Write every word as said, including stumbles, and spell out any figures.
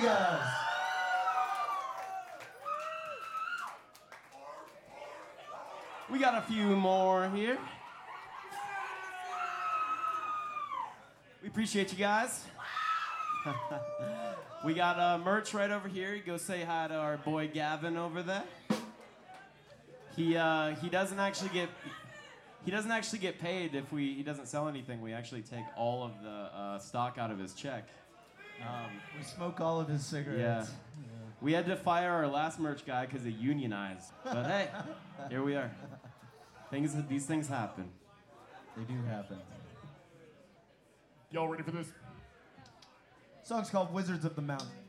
you guys. We got a few more here. We appreciate you guys. We got uh, merch right over here. Go say hi to our boy Gavin over there. He uh, he doesn't actually get he doesn't actually get paid if we he doesn't sell anything. We actually take all of the uh, stock out of his check. Um, We smoke all of his cigarettes. yeah. We had to fire our last merch guy because he unionized. But hey, here we are. Things these things happen. They do happen. Y'all ready for this? Song's called Wizards of the Mountain.